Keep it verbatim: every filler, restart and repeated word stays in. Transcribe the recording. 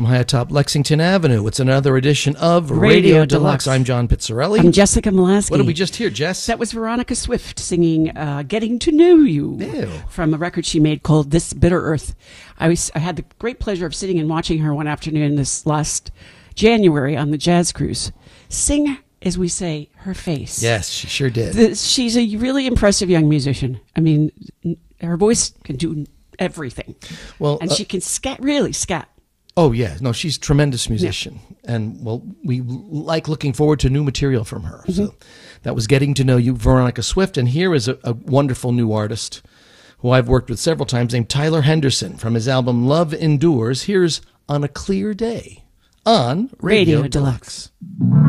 From high atop Lexington Avenue, it's another edition of Radio, Radio Deluxe. Deluxe. I'm John Pizzarelli. I'm Jessica Molaski. What did we just hear, Jess? That was Veronica Swift singing uh, Getting to Know You Ew. from a record she made called This Bitter Earth. I, was, I had the great pleasure of sitting and watching her one afternoon this last January on the Jazz Cruise. Sing, as we say, her face. Yes, she sure did. The, she's a really impressive young musician. I mean, her voice can do everything. Well, and uh, she can scat, really scat. Oh, yeah. No, she's a tremendous musician. Yeah. And, well, we like looking forward to new material from her. Mm-hmm. So that was Getting to Know You, Veronica Swift. And here is a, a wonderful new artist who I've worked with several times named Tyler Henderson from his album Love Endures. Here's On a Clear Day on Radio, Radio Deluxe. Deluxe.